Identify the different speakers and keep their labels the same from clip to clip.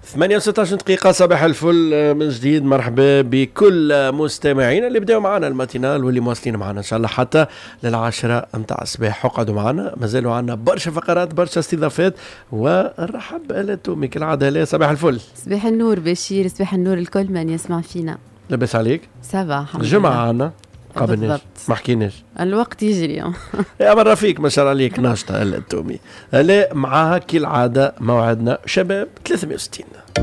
Speaker 1: 68 دقيقة صباح الفل من جديد. مرحبا بكل مستمعينا اللي بداوا معنا الماتينال واللي مواصلين معنا ان شاء الله حتى للعاشرة متاع الصباح. اقعدوا معنا، مازالوا عندنا برشا فقرات برشا استضافات، ونرحب التومي كالعادة. صباح الفل.
Speaker 2: صباح النور بشير، صباح النور الكل من يسمع فينا.
Speaker 1: لاباس عليك؟
Speaker 2: سافا الحمد لله.
Speaker 1: الجمعة عنا قابلناش ما حكيناش،
Speaker 2: الوقت يجري
Speaker 1: يا مرة فيك ما شاء الله عليك ناشطة التومي. لا معاها كالعادة موعدنا شباب 360.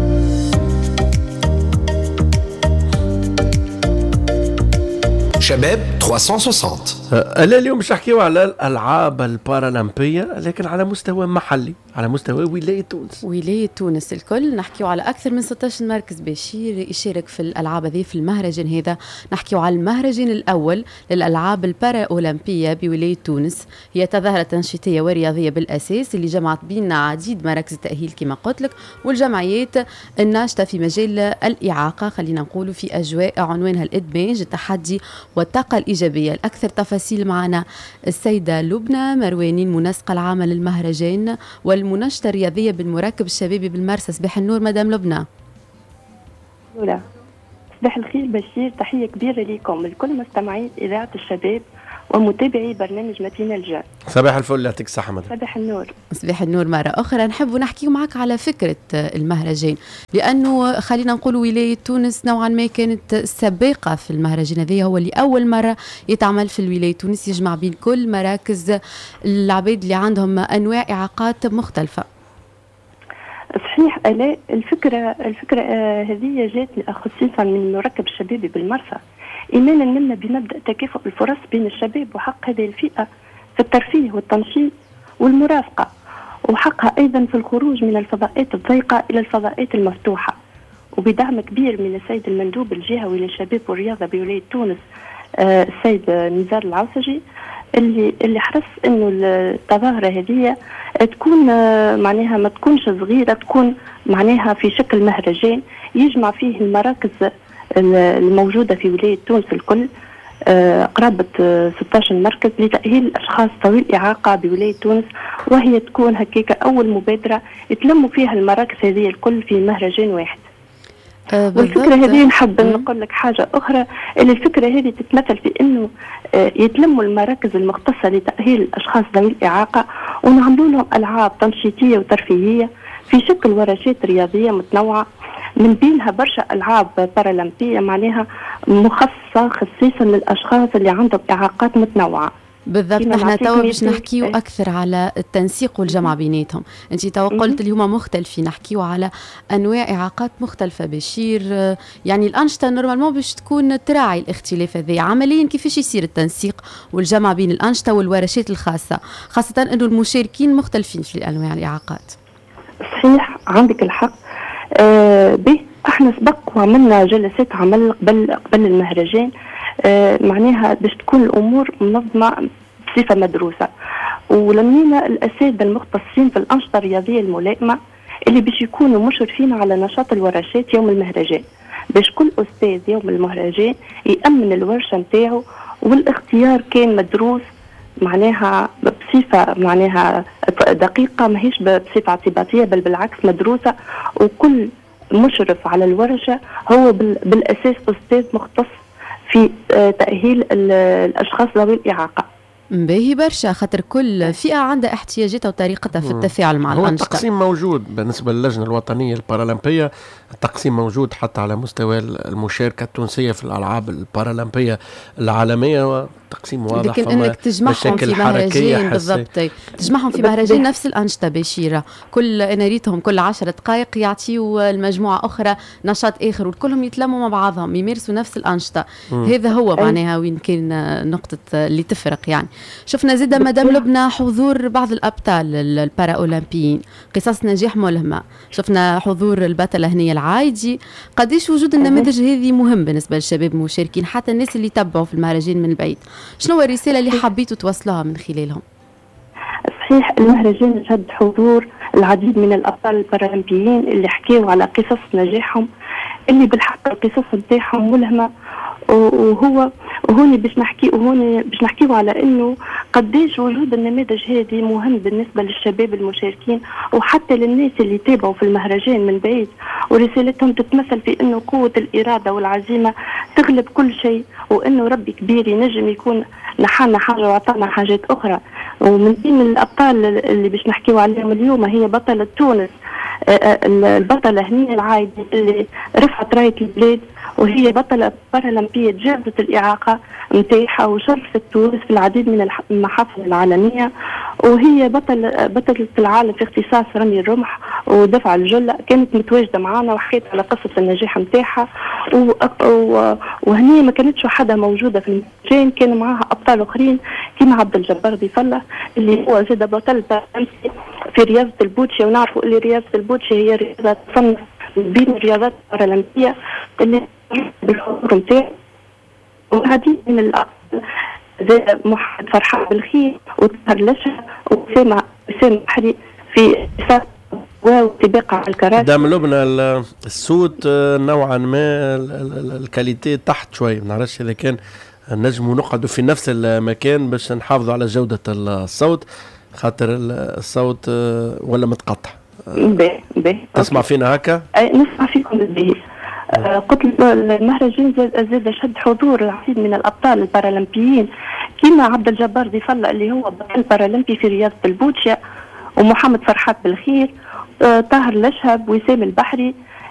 Speaker 3: شباب 360.
Speaker 1: اليوم مش نحكيو على الألعاب البارالمبية، لكن على مستوى محلي، على مستوى ولاية تونس.
Speaker 2: ولاية تونس الكل نحكيو على أكثر من 16 مركز بشير يشارك في الألعاب هذه في المهرجان هذا. نحكيو على المهرجان الأول للألعاب البارالمبية بولاية تونس، هي تظاهرة تنشيطية ورياضية بالأساس اللي جمعت بين عديد مراكز التأهيل كما قلت لك والجمعيات الناشطة في مجال الإعاقة، خلينا نقول في أجواء عنوانها الإدماج، التحدي والطاقة الإيجابية. الأكثر تفاصيل معنا السيدة لبنى مرواني المنسقة العامة للمهرجان والمنشطة الرياضية بالمراكب الشبابي بالمرسى. صباح النور مدام لبنى.
Speaker 4: لا صباح الخير بشير، تحية كبيرة لكم الكل مستمعي إذاعة الشباب ومتابعي برنامج ماتينال الجان.
Speaker 1: صباح الفل، يعطيك الصحة مدام.
Speaker 4: صباح النور.
Speaker 2: صباح النور مرة أخرى. نحب نحكي معك على فكرة المهرجان، لأنه خلينا نقول ولاية تونس نوعا ما كانت سباقة في المهرجان هذه، هو اللي أول مرة يتعمل في الولاية تونس، يجمع بين كل مراكز العباد اللي عندهم أنواع إعاقات مختلفة.
Speaker 4: صحيح. لا الفكرة هذه جات خصيصا من المركب الشبابي بالمرسى، إيمانا منا بمبدأ تكافؤ الفرص بين الشباب وحق هذه الفئة في الترفيه والتنشيط والمرافقة، وحقها أيضا في الخروج من الفضاءات الضيقة إلى الفضاءات المفتوحة، وبدعم كبير من السيد المندوب الجهوي للشباب والرياضة بولاية تونس السيد نزار العوسجي، اللي حرص انه التظاهرة هذه تكون معناها ما تكونش صغيرة، تكون معناها في شكل مهرجان يجمع فيه المراكز الموجودة في ولاية تونس الكل، قرابة 16 مركز لتأهيل الأشخاص ذوي الإعاقة بولاية تونس، وهي تكون هكيك أول مبادرة يتلموا فيها المراكز هذه الكل في مهرجان واحد. والفكرة هذه نحب نقول لك حاجة أخرى، اللي الفكرة هذه تتمثل في أنه يتلموا المراكز المختصة لتأهيل الأشخاص ذوي الإعاقة ونعملوا لهم ألعاب تنشيطية وترفيهية في شكل ورشات رياضية متنوعة، من بينها برشا ألعاب بارالمبية معناها مخصصة خصيصا للأشخاص اللي عندهم إعاقات متنوعة.
Speaker 2: بالضبط. نحن توا باش نحكيو اكثر على التنسيق والجمع بيناتهم. انت توا قلت اللي هما مختلفين، نحكيو على انواع اعاقات مختلفه بشير، يعني الانشطه نورمالمون باش تكون تراعي الاختلاف هذا. عمليا كيفاش يصير التنسيق والجمع بين الانشطه والورشات الخاصه، خاصه انه المشاركين مختلفين في انواع الاعاقات؟
Speaker 4: صحيح عندك الحق. به احنا سبق وعملنا جلسات عمل قبل المهرجان، معناها باش تكون الامور منظمه بصفه مدروسه، ولمينا الاساتذه المختصين في الانشطه الرياضيه الملائمه اللي باش يكونوا مشرفين على نشاط الورشات يوم المهرجان، باش كل استاذ يوم المهرجان يامن الورشه نتاعو، والاختيار كان مدروس معناها بصفه معناها دقيقه، ماهيش بصفه اعتباطيه بل بالعكس مدروسه، وكل مشرف على الورشه هو بالاساس استاذ مختص في تأهيل الأشخاص ذوي الإعاقة.
Speaker 2: باهي برشا، خاطر كل فئة عندها احتياجاتها وطريقتها في التفاعل مع الأنشطة.
Speaker 1: التقسيم موجود بالنسبة للجنة الوطنية البارالمبية، التقسيم موجود حتى على مستوى المشاركة التونسية في الألعاب البارالمبية العالمية، تقسيم واضح.
Speaker 2: لكن انك تجمعهم في مهرجان بالضبط، تجمعهم في مهرجان نفس الأنشطة بشيرة، انا ريتهم كل 10 دقائق يعطيوا المجموعة أخرى نشاط آخر، وكلهم يتلموا مع بعضهم يمارسوا نفس الأنشطة. هذا هو معناها وين كان نقطة اللي تفرق. يعني شفنا زيدا مدام لبنى حضور بعض الأبطال الباراأولمبيين، قصص نجاح ملهمة، شفنا حضور البطلة هنية العايدي. قديش وجود النماذج هذه مهم بالنسبة للشباب المشاركين، حتى الناس اللي تبعوا في المهرجان من البعيد؟ شنو الرسالة اللي حبيتوا توصلوها من خلالهم؟
Speaker 4: صحيح المهرجان شهد حضور العديد من الأبطال البارالمبيين اللي حكيوا على قصص نجاحهم، اللي بالحق القصص نتاعهم ملهمة، وهوني باش نحكيو على انه قديش وجود النماذج هذه مهم بالنسبه للشباب المشاركين، وحتى للناس اللي تابعوا في المهرجان من بعيد ورسالتهم تتمثل في انه قوة الإرادة والعزيمة تغلب كل شيء، وانه ربي كبير ينجم يكون نحانا حاجة وعطانا حاجات أخرى. ومن بين الأبطال اللي باش نحكيو عليهم اليوم هي بطلة تونس، البطلة هنية العايدي اللي رفعت راية البلاد، وهي بطلة بارالمبية تجاوزت الإعاقة نتاعها وشرفت تونس في العديد من المحافل العالمية، وهي بطلة العالم في اختصاص رمي الرمح ودفع الجلة. كانت متواجدة معنا وحكيت على قصة النجاح نتاعها، وهنية ما كانتش وحدها موجودة في المهرجان، كان معاها أبطال آخرين كيما عبد الجبار ضيف الله اللي هو زاد بطل في رياضة البوتشي. ونعرفوا اللي رياضة البوتشي هي رياضة تصنف بين الرياضات البارالمبية اللي بالحضور نتاعها. وهذه من الأبطال زاد محمد فرحان بالخير وطهر لشا وسام بحري في وسباق على الكراسي.
Speaker 1: دام لبنى الصوت نوعا ما الكاليتي تحت شوي، ما نعرفش اذا كان نجموا نقعدوا في نفس المكان باش نحافظوا على جودة الصوت، خاطر الصوت ولا متقطع.
Speaker 4: باهي
Speaker 1: تسمع فينا هكا؟
Speaker 4: نسمع فيكم باهي. قلت المهرجان زاد شد حضور العديد من الابطال البارالمبيين كيما عبد الجبار ضيف الله اللي هو بطل بارالمبي في رياضة البوتشا، ومحمد فرحات بالخير، طاهر الاشهب، وسام البحري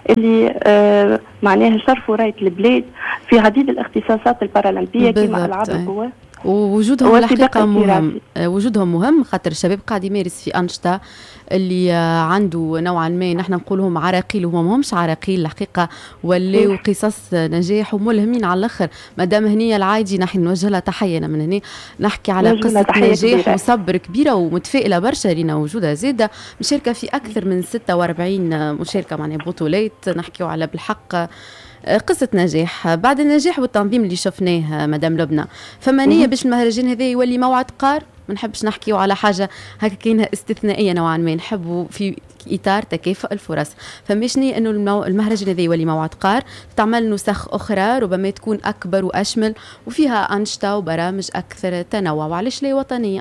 Speaker 4: اللي معناها شرفوا راية البلاد في عديد الاختصاصات البارالمبية كيما العاب القوى.
Speaker 2: ووجودهم الحقيقة مهم، وجودهم مهم خاطر الشباب قاعد يمارس في أنشطة اللي عنده نوعا ما نحن نقولهم عراقيل وهم مهمش عراقيل الحقيقة، ولاو قصص نجاح وملهمين على الآخر. مدام هنية العايدي نحن نوجه لها تحية من هنا، نحكي على قصة نجاح وصبر كبيرة ومتفائلة برشا لنا وجودها زادة مشاركة في أكثر من 46 مشاركة معناها بطولات، نحكي على بالحق قصة نجاح. بعد النجاح والتنظيم اللي شفناه مدام لبنى، فما نية باش المهرجان هذا يولي موعد قار؟ ما نحبش نحكيو على حاجة هكا كاينها استثنائية نوعا ما، نحبوا في إطار تكافؤ الفرص. فماش نية إنه المهرجان هذا يولي موعد قار، تعمل نسخ أخرى ربما تكون أكبر وأشمل وفيها أنشطة وبرامج أكثر تنوع، وعلاش لا وطنية؟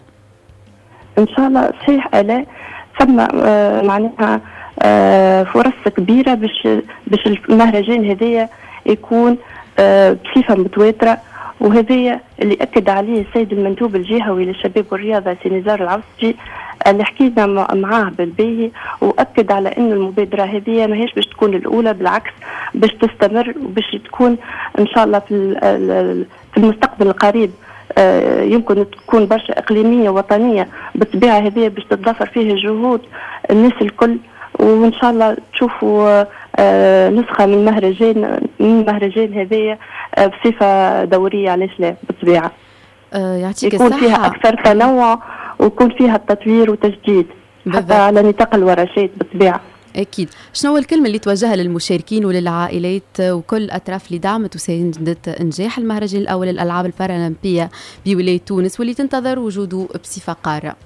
Speaker 4: إن شاء الله. صحيح لا ثم معناها فرص كبيرة باش المهرجان هذايا يكون بصفة متواترة، وهذايا اللي أكد عليه السيد المندوب الجهوي للشباب والرياضة سي نزار العوسجي اللي حكينا معاه بالباهي، وأكد على أن المبادرة هذه ماهيش باش تكون الأولى، بالعكس باش تستمر وباش تكون إن شاء الله في المستقبل القريب يمكن تكون برشا إقليمية وطنية بالطبيعة هذه باش تتضافر فيها جهود الناس الكل، وإن شاء الله تشوفوا نسخة من مهرجان هذه بصفة دورية. علاش لا؟ بالطبيعة
Speaker 2: يعطيك
Speaker 4: يكون
Speaker 2: الصحة.
Speaker 4: فيها أكثر تنوع ويكون فيها التطوير وتجديد حتى على نطاق الورشات بالطبيعة.
Speaker 2: أكيد. شنو الكلمة اللي توجهها للمشاركين وللعائلات وكل الأطراف اللي دعمت وساندت إنجاح المهرجان الأول للألعاب البارالمبية بولاية تونس واللي تنتظر وجوده بصفة قارة؟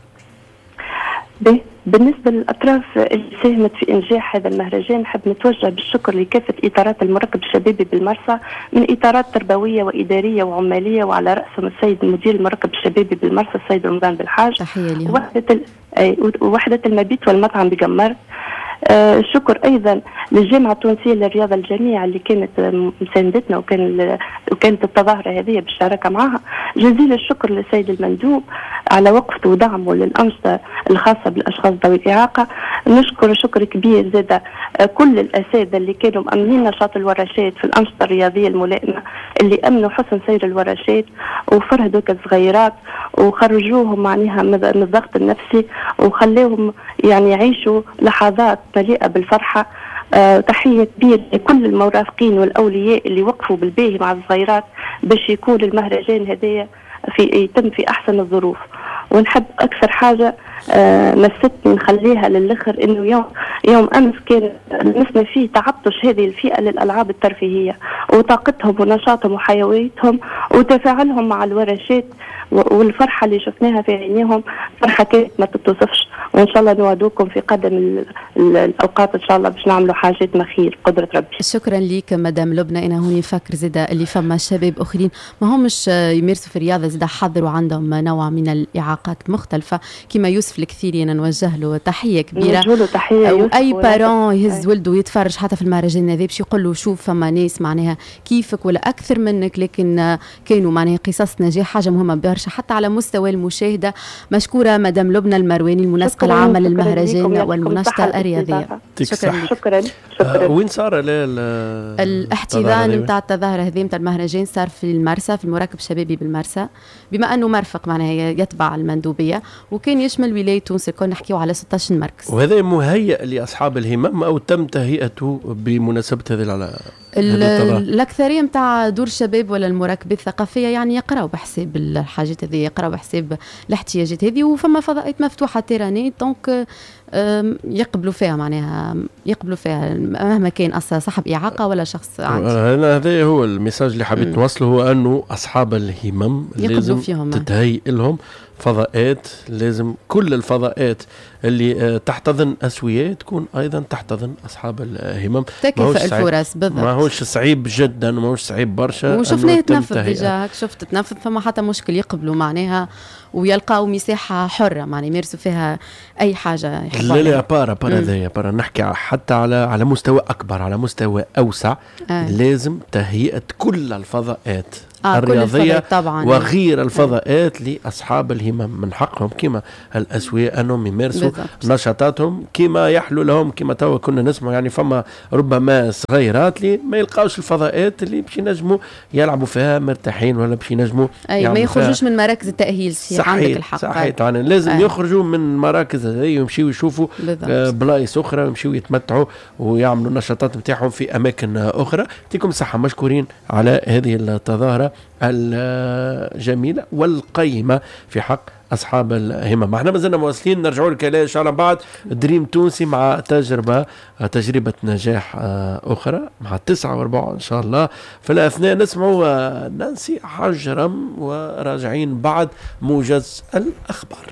Speaker 4: بالنسبة للأطراف اللي ساهمت في إنجاح هذا المهرجان، نحب نتوجه بالشكر لكافة إطارات المركب الشبابي بالمرسى، من إطارات تربوية وإدارية وعمالية، وعلى رأسهم السيد مدير المركب الشبابي بالمرسى السيد رمضان بالحاج،
Speaker 2: تحية لهم.
Speaker 4: وحدة المبيت والمطعم بجمار. شكر أيضا للجامعة التونسية للرياضة الجميع اللي كانت مساندتنا وكانت التظاهرة هذه بالشراكة معها. جزيل الشكر للسيد المندوب على وقفته ودعمه للأنشطة الخاصة بالأشخاص ذوي الإعاقة. نشكر شكر كبير زاد كل الأساتذة اللي كانوا مأمنين نشاط الورشات في الأنشطة الرياضية الملائمة، اللي أمنوا حسن سير الورشات وفرهدوا كالصغيرات وخرجوهم معناها من الضغط النفسي وخلوهم يعني يعيشوا لحظات مليئة بالفرحة. تحية كبيرة لكل المرافقين والأولياء اللي وقفوا بالباهي مع الصغيرات باش يكون المهرجان هذايا يتم في أحسن الظروف. ونحب أكثر حاجة مستني نخليها للآخر إنه يوم أمس كان لمسنا فيه تعطش هذه الفئة للألعاب الترفيهية، وطاقتهم ونشاطهم وحيويتهم وتفاعلهم مع الورشات والفرحة اللي شفناها في عينيهم فرحة كانت ما تتوصفش. وإن شاء الله نوعدوكم في قدم الأوقات إن شاء الله باش نعملوا حاجات ما خير قدرة ربي.
Speaker 2: شكرا ليك مدام لبنى. أنا هوني فكر زيدا اللي فما شباب آخرين ما همش يمارسوا في الرياضة زيدا حضروا عندهم نوع من الإعاقات مختلفة كما يوسف الكثيري، أنا نوجه له تحية كبيرة.
Speaker 4: نوجه له تحية.
Speaker 2: وأي بارون يهز ولده ويتفرج حتى في المهرجان هذا باش يقول له شوف فما ناس معناها كيفك ولا أكثر منك، لكن كانوا معناها قصص نجاح حاجة مهمة برشا حتى على مستوى المشاهدة. مشكورة مدام لبنى المرواني المنسقة العامة للمهرجان والمناشطة الرياضية.
Speaker 4: شكرا.
Speaker 1: وين صار
Speaker 2: الاحتضان نتاع التظاهرة هذه نتاع المهرجان؟ صار في المرسى في المراكب الشبابي بالمرسى، بما أنه مرفق معناها يتبع المندوبية، وكان يشمل ولاية تونس. كنا نحكيو على 16 مركز.
Speaker 1: وهذا مهيئ لأصحاب الهمم أو تم تهيئته بمناسبة هذه
Speaker 2: الأكثرية متاع دور الشباب ولا المراكبات الثقافية يعني يقرأوا بحساب الحاجات هذه، يقرأوا بحساب الاحتياجات هذه، وفما فضاءات مفتوحة تيراني دونك يقبلوا فيها معناها يقبلوا فيها مهما كان أصلا صاحب إعاقة ولا شخص عادي.
Speaker 1: هذا هو الميساج اللي حبيت نوصله، هو أنه أصحاب الهمم لازم تتهيئ لهم فضاءات. لازم كل الفضاءات اللي تحتضن أسوية تكون أيضا تحتضن أصحاب الهمم.
Speaker 2: تكافئ الفرص بالضبط.
Speaker 1: ما هوش صعيب جدا وما هوش صعيب برشا.
Speaker 2: وشفناه تنفذ ديجا، شفت تنفذ فما حتى مشكل يقبلوا معناها ويلقاو مساحة حرة معناها يمارسوا فيها أي حاجة يحبوا.
Speaker 1: لا بارا نحكي حتى على مستوى أكبر، على مستوى أوسع. لازم تهيئة كل الفضاءات الرياضية طبعاً وغير الفضاءات لأصحاب الهمم. من حقهم كما الأسوية أنهم يمارسوا نشاطاتهم كما يحلو لهم. كما توا كنا نسمع يعني فما ربما صغيرات اللي ما يلقاوش الفضاءات اللي باش ينجموا يلعبوا فيها مرتاحين ولا باش ينجموا
Speaker 2: ما يخرجوش من مراكز التأهيل. عندك الحق
Speaker 1: صحيح. يعني لازم يخرجوا من مراكز هذه ويمشيوا يشوفوا بلايص أخرى ويمشيوا يتمتعوا ويعملوا النشاطات نتاعهم في أماكن أخرى. يعطيكم الصحة، مشكورين على هذه التظاهرة الجميلة والقيمة في حق أصحاب الهمم. احنا ما زلنا مواصلين، نرجعوا لك إن شاء الله بعد دريم تونسي مع تجربة نجاح أخرى مع 9 و4 إن شاء الله. في الأثناء نسمعوا نانسي حجرم وراجعين بعد موجز الأخبار.